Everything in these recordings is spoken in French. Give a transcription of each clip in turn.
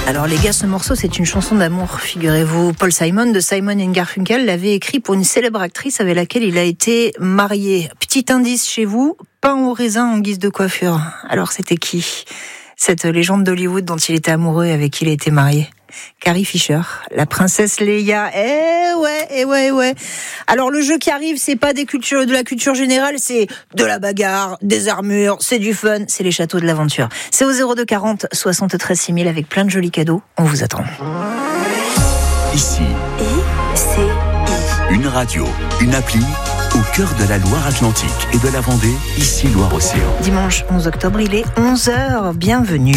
Alors les gars, ce morceau c'est une chanson d'amour, figurez-vous. Paul Simon de Simon & Garfunkel l'avait écrit pour une célèbre actrice avec laquelle il a été marié. Petit indice chez vous, pain au raisin en guise de coiffure. Alors c'était qui ? Cette légende d'Hollywood dont il était amoureux et avec qui il a été marié. Carrie Fisher, la princesse Leia. Eh ouais. Alors le jeu qui arrive, c'est pas de la culture générale, c'est de la bagarre, des armures, c'est du fun, c'est les châteaux de l'aventure. C'est au 02 40 73 6000 avec plein de jolis cadeaux. On vous attend. Ici, une radio, une appli au cœur de la Loire-Atlantique et de la Vendée, ici Loire-Océan. Dimanche 11 octobre, il est 11h. Bienvenue.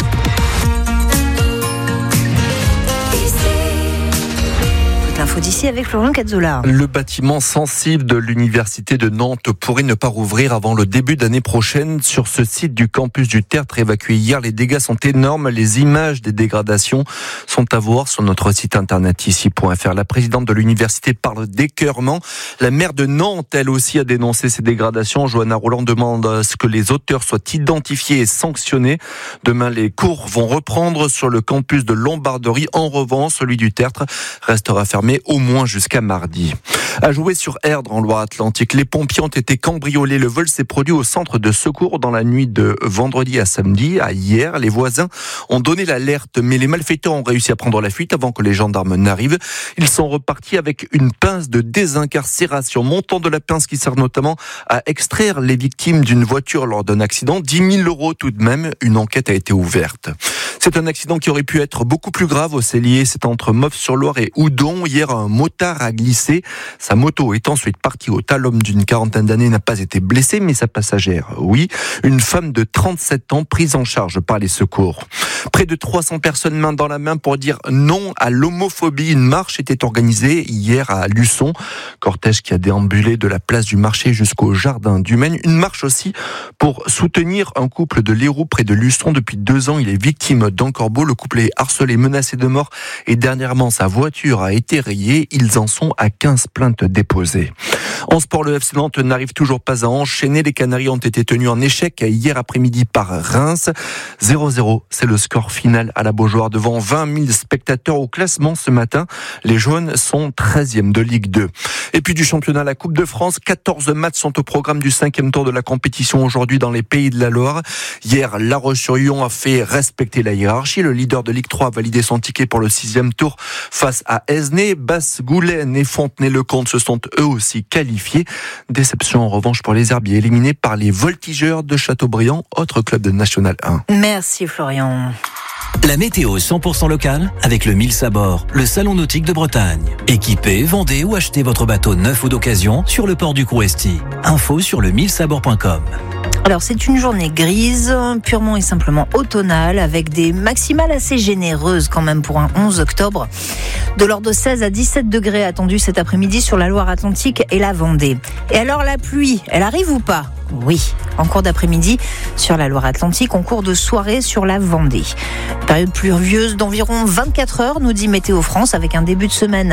L'info d'ici avec Florian Cazzola. Le bâtiment sensible de l'université de Nantes pourrait ne pas rouvrir avant le début d'année prochaine. Sur ce site du campus du Tertre évacué hier, les dégâts sont énormes. Les images des dégradations sont à voir sur notre site internet ici.fr. La présidente de l'université parle d'écœurement. La maire de Nantes, elle aussi, a dénoncé ces dégradations. Johanna Roland demande à ce que les auteurs soient identifiés et sanctionnés. Demain, les cours vont reprendre sur le campus de Lombarderie. En revanche, celui du Tertre restera fermé au moins jusqu'à mardi. À jouer sur Erdre en Loire-Atlantique, les pompiers ont été cambriolés. Le vol s'est produit au centre de secours dans la nuit de vendredi à samedi. À hier, les voisins ont donné l'alerte, mais les malfaiteurs ont réussi à prendre la fuite avant que les gendarmes n'arrivent. Ils sont repartis avec une pince de désincarcération, montant de la pince qui sert notamment à extraire les victimes d'une voiture lors d'un accident. 10 000 € tout de même. Une enquête a été ouverte. C'est un accident qui aurait pu être beaucoup plus grave au Cellier. C'est entre Mauves-sur-Loire et Houdon. Hier, un motard a glissé. Sa moto est ensuite partie au tas. L'homme d'une quarantaine d'années n'a pas été blessé, mais sa passagère, oui. Une femme de 37 ans prise en charge par les secours. Près de 300 personnes main dans la main pour dire non à l'homophobie. Une marche était organisée hier à Luçon. Cortège qui a déambulé de la place du marché jusqu'au jardin du Maine. Une marche aussi pour soutenir un couple de l'Hérault près de Luçon. Depuis 2 ans, il est victime d'un corbeau. Le couple est harcelé, menacé de mort et dernièrement, sa voiture a été rayée. Ils en sont à 15 plaintes déposées. En sport, le FC Nantes n'arrive toujours pas à enchaîner. Les Canaries ont été tenus en échec hier après-midi par Reims. 0-0, c'est le score final à la Beaujoire devant 20 000 spectateurs au classement ce matin. Les Jaunes sont 13e de Ligue 2. Et puis du championnat, la Coupe de France, 14 matchs sont au programme du 5e tour de la compétition aujourd'hui dans les Pays de la Loire. Hier, La Roche-sur-Yon a fait respecter la hiérarchie. Le leader de Ligue 3 a validé son ticket pour le 6e tour face à Esnay. Basse-Goulaine et Fontenay-le-Comte se sont eux aussi qualifiés. Déception en revanche pour les Herbiers, éliminés par les Voltigeurs de Châteaubriand, autre club de National 1. Merci Florian. La météo 100% locale avec le 1000 Sabord, le salon nautique de Bretagne. Équipez, vendez ou achetez votre bateau neuf ou d'occasion sur le port du Crouesty. Info sur le 1000sabord.com. Alors c'est une journée grise, purement et simplement automnale, avec des maximales assez généreuses quand même pour un 11 octobre. De l'ordre de 16 à 17 degrés attendus cet après-midi sur la Loire-Atlantique et la Vendée. Et alors la pluie, elle arrive ou pas ? Oui, en cours d'après-midi sur la Loire-Atlantique, en cours de soirée sur la Vendée. Période pluvieuse d'environ 24 heures, nous dit Météo France, avec un début de semaine